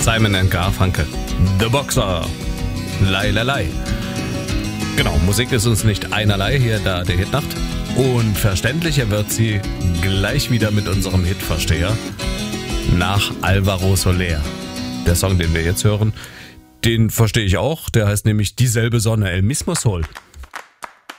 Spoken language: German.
Simon & Garfunkel, The Boxer, Lei, Lei, Lei. Genau, Musik ist uns nicht einerlei, hier da der Hitnacht. Und verständlicher wird sie gleich wieder mit unserem Hitversteher nach Alvaro Soler. Der Song, den wir jetzt hören, den verstehe ich auch. Der heißt nämlich Dieselbe Sonne, El Mismo Sol.